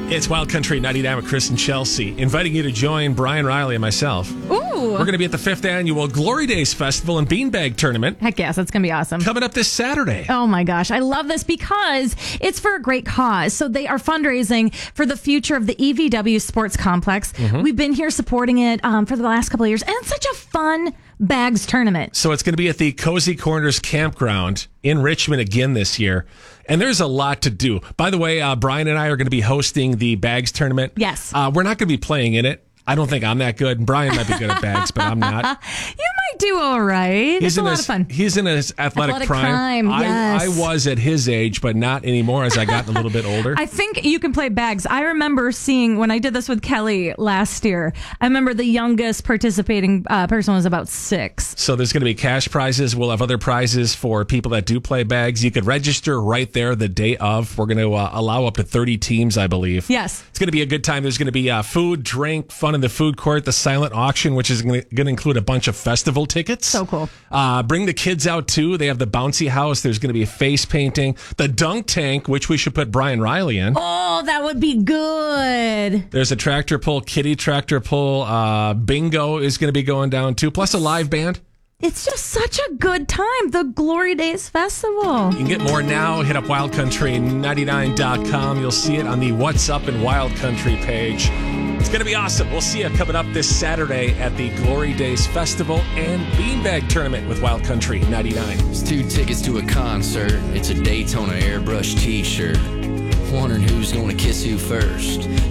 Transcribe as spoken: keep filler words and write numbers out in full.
It's Wild Country ninety-nine with Chris and Chelsea, inviting you to join Brian Riley and myself. Ooh. We're going to be at the fifth Annual Glory Days Festival and Beanbag Tournament. Heck yes, that's going to be awesome. Coming up this Saturday. Oh my gosh, I love this because it's for a great cause. So they are fundraising for the future of the E V W Sports Complex. Mm-hmm. We've been here supporting it um, for the last couple of years, and it's such a fun bags tournament. So it's going to be at the Cozy Corners Campground in Richmond again this year. And there's a lot to do. By the way, uh, Brian and I are going to be hosting the bags tournament. Yes. Uh, we're not going to be playing in it. I don't think I'm that good. Brian might be good at bags, but I'm not. You might do all right. He's it's a lot his, of fun. He's in his athletic, athletic prime. prime yes. I, I was at his age, but not anymore as I got a little bit older. I think you can play bags. I remember seeing, when I did this with Kelly last year, I remember the youngest participating uh, person was about six. So there's going to be cash prizes. We'll have other prizes for people that do play bags. You could register right there the day of. We're going to uh, allow up to thirty teams, I believe. Yes. It's going to be a good time. There's going to be uh, food, drink, fun in the food court, the silent auction, which is going to include a bunch of festival tickets. So cool. Uh, bring the kids out, too. They have the bouncy house. There's going to be a face painting. The dunk tank, which we should put Brian Riley in. Oh, that would be good. There's a tractor pull, kitty tractor pull. Uh, bingo is going to be going down, too, plus a live band. It's just such a good time, the Glory Days Festival. You can get more now. Hit up wild country ninety-nine dot com. You'll see it on the What's Up in Wild Country page. It's going to be awesome. We'll see you coming up this Saturday at the Glory Days Festival and Beanbag Tournament with Wild Country ninety-nine. It's two tickets to a concert. It's a Daytona airbrush t-shirt. Wondering who's going to kiss who first.